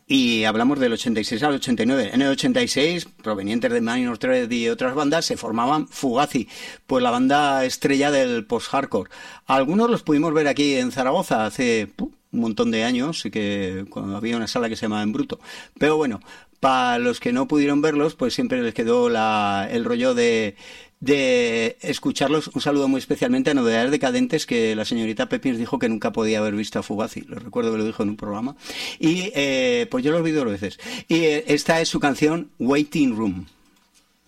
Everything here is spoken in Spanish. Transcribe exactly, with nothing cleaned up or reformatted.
Y hablamos del ochenta y seis al ochenta y nueve. En el ochenta y seis, provenientes de Minor Threat y otras bandas, se formaban Fugazi, pues la banda estrella del post-hardcore. Algunos los pudimos ver aquí en Zaragoza hace ¡pum!, un montón de años, y que cuando había una sala que se llamaba En Bruto. Pero bueno, para los que no pudieron verlos, pues siempre les quedó la, el rollo de... de escucharlos. Un saludo muy especialmente a Novedades Decadentes, que la señorita Pepins dijo que nunca podía haber visto a Fugazi. Lo recuerdo que lo dijo en un programa. Y eh, pues yo los vi dos veces. Y eh, esta es su canción Waiting Room.